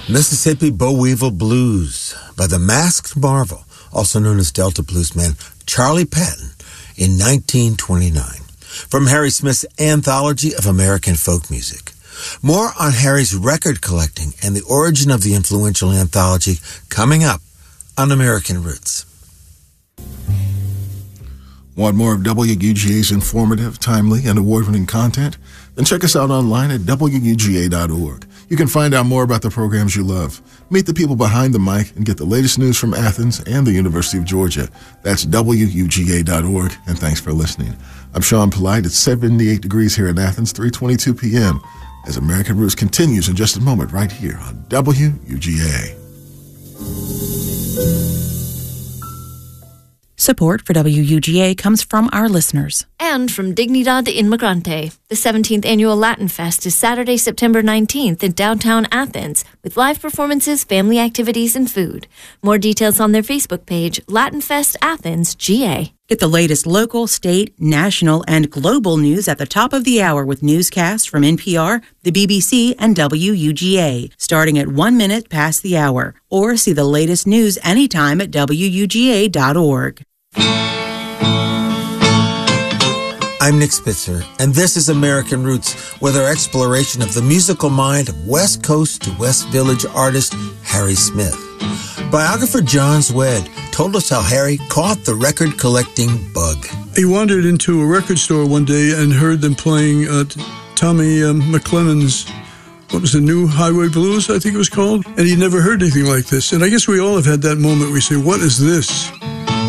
Mississippi Boll Weevil Blues by the Masked Marvel, also known as Delta Bluesman Charlie Patton, in 1929, from Harry Smith's Anthology of American Folk Music. More on Harry's record collecting and the origin of the influential anthology coming up on American Roots. Want more of WUGA's informative, timely, and award-winning content? Then check us out online at WUGA.org. You can find out more about the programs you love, meet the people behind the mic, and get the latest news from Athens and the University of Georgia. That's WUGA.org, and thanks for listening. I'm Sean Polite. It's 78 degrees here in Athens, 3:22 p.m. as American Roots continues in just a moment right here on WUGA. Support for WUGA comes from our listeners. And from Dignidad Inmigrante. The 17th Annual Latin Fest is Saturday, September 19th in downtown Athens with live performances, family activities, and food. More details on their Facebook page, Latin Fest Athens GA. Get the latest local, state, national, and global news at the top of the hour with newscasts from NPR, the BBC, and WUGA, starting at 1 minute past the hour. Or see the latest news anytime at WUGA.org. I'm Nick Spitzer, and this is American Roots, with our exploration of the musical mind of West Coast to West Village artist Harry Smith. Biographer John Zwed told us how Harry caught the record-collecting bug. He wandered into a record store one day and heard them playing Tommy McLennan's, what was the New Highway Blues, I think it was called? And he'd never heard anything like this. And I guess we all have had that moment where we say, what is this?